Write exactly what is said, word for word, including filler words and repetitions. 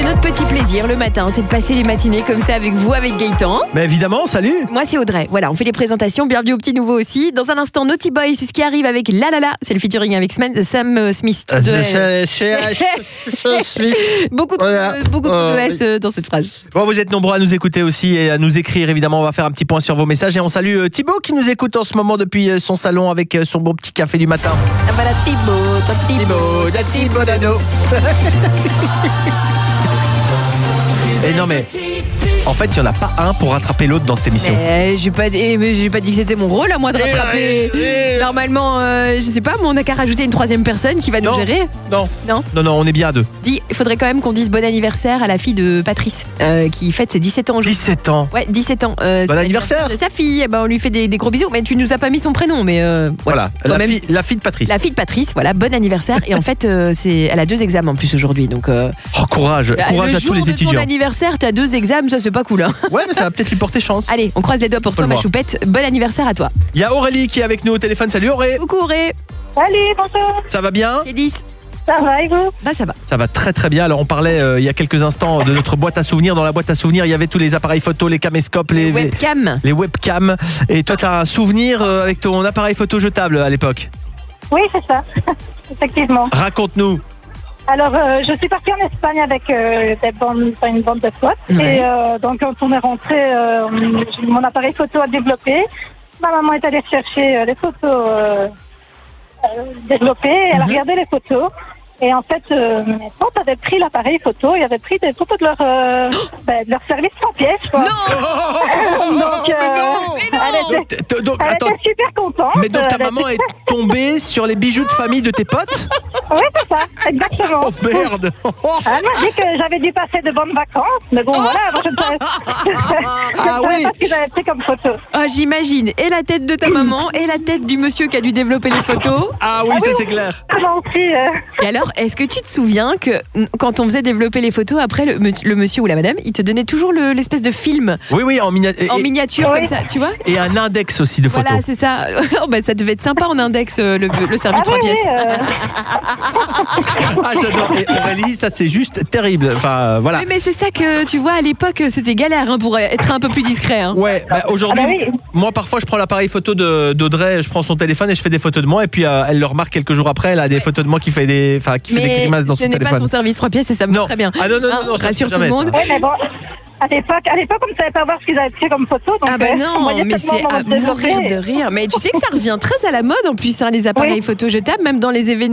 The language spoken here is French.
notre petit plaisir le matin, c'est de passer les matinées comme ça avec vous, avec Gaëtan. Mais évidemment, salut. Moi c'est Audrey, voilà, on fait les présentations, bienvenue au petit nouveau aussi. Dans un instant, Naughty Boy, c'est ce qui arrive avec La La La, c'est le featuring avec Sam Smith. Euh, Smith. Beaucoup trop, Voilà. de, beaucoup trop Oh, de S euh, dans cette phrase. Bon, vous êtes nombreux à nous écouter aussi et à nous écrire. Évidemment, on va faire un petit point sur vos messages et on salue euh, Thibaut qui nous écoute en ce moment depuis euh, son salon avec euh, son bon petit café du matin. Ah bah la Thibaut, toi Thibaut. da Thibaut Dado. Et non mais en fait, il n'y en a pas un pour rattraper l'autre dans cette émission. Mais j'ai pas, dit- mais j'ai pas dit que c'était mon rôle à moi de rattraper. eh, eh. Normalement, euh, je sais pas, mais on a qu'à rajouter une troisième personne qui va nous Non. gérer. Non, Non. non, non, on est bien à deux. Dis, il faudrait quand même qu'on dise bon anniversaire à la fille de Patrice, euh, qui fête ses dix-sept ans aujourd'hui. dix-sept ans. Ouais, dix-sept ans. Euh, Bon c'est anniversaire. de sa fille. Eh ben, on lui fait des, des gros bisous. Mais tu nous as pas mis son prénom, mais euh, Voilà, la Toi-même. fille, la fille de Patrice. La fille de Patrice, voilà, bon anniversaire. Et en fait, euh, c'est, elle a deux examens en plus aujourd'hui. Donc, euh, Oh, courage, courage le à jour tous les de ton étudiants. anniversaire, t'as deux examens, ça c'est pas cool. Hein. Ouais, mais ça va peut-être lui porter chance. Allez, on croise les doigts pour Faut toi, le ma voir. choupette. Bon anniversaire à toi. Il y a Aurélie qui est avec nous au téléphone. Salut Auré. Coucou Auré. Salut, bonjour. Ça va bien? C'est dix. Ça va et vous? Bah ça va. Ça va très très bien. Alors on parlait euh, il y a quelques instants de notre boîte à souvenirs. Dans la boîte à souvenirs, il y avait tous les appareils photo, les caméscopes, les, Webcam. les webcams. Et toi, tu as un souvenir euh, avec ton appareil photo jetable à l'époque. Oui, c'est ça. Effectivement. Raconte-nous. Alors, euh, je suis partie en Espagne avec euh, des bandes, enfin, une bande de potes. Ouais. Et euh, donc, quand on est rentré, euh, j'ai mon appareil photo à développer. Ma maman est allée chercher euh, les photos euh, euh, développées. Et elle a Mhm. regardé les photos. Et en fait, euh, mes tantes avaient pris l'appareil photo et avaient pris des photos de leur, euh, ben, de leur service sans pièce, quoi. Donc, euh, elle était, T- t- donc, elle attends, était super contente. mais donc ta Elle était maman est tombée sur les bijoux de famille de tes potes? Oui, c'est ça, exactement. Oh merde. Elle m'a dit que j'avais dû passer de bonnes vacances, mais bon, voilà, moi, je ne savais, je ne Ah savais oui. pas ce qu'ils avaient pris comme photo. Oh, j'imagine. Et la tête de ta maman et la tête du monsieur qui a dû développer les photos. Ah oui, ça c'est clair. Moi aussi, euh, Et alors, est-ce que tu te souviens que mm, quand on faisait développer les photos, après le, me- le monsieur ou la madame, il te donnait toujours le- l'espèce de film Oui, oui, en, minia- et, en miniature Oui. comme ça, tu vois? et un index aussi de photos. Voilà, c'est ça. Oh, bah, ça devait être sympa en index, euh, le, le service ah trois oui, pièces. oui, euh, Ah, j'adore. Et Aurélie, ça c'est juste terrible. Enfin, euh, voilà. Oui, mais c'est ça que tu vois, à l'époque, c'était galère hein, pour être un peu plus discret. Hein. Ouais, bah, aujourd'hui, Ah bah oui. moi parfois je prends l'appareil photo de- d'Audrey, je prends son téléphone et je fais des photos de moi et puis euh, elle le remarque quelques jours après, elle a des photos de moi qui fait des, enfin qui fait des Mais grimaces dans ce son n'est pas téléphone. ton service trois pièces et ça me va Non. très bien. Ah non, non, non, Hein, non, ça, rassure c'est tout le jamais monde. ça. oui, mais bon, à l'époque, à l'époque, on ne savait pas voir ce qu'ils avaient pris comme photo. Donc, Ah bah euh, on non, voyait mais seulement c'est dans à le développé. mourir de rire. Mais tu sais que ça revient très à la mode en plus, hein, les appareils Oui. photo jetables, même dans les événements.